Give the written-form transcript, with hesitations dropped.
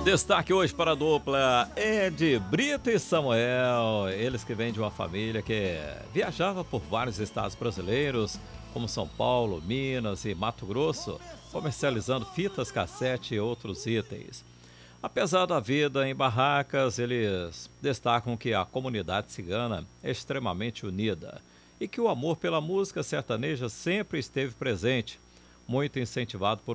Destaque hoje para a dupla Ed Brito e Samuel, eles que vêm de uma família que viajava por vários estados brasileiros, como São Paulo, Minas e Mato Grosso, comercializando fitas cassete e outros itens. Apesar da vida em barracas, eles destacam que a comunidade cigana é extremamente unida e que o amor pela música sertaneja sempre esteve presente, muito incentivado por